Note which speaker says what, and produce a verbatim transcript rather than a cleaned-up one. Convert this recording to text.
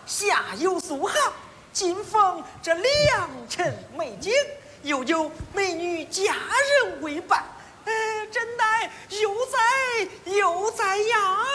Speaker 1: 下有苏杭，今逢这良辰美景，又有美女佳人为伴，呃，真乃又哉又哉呀！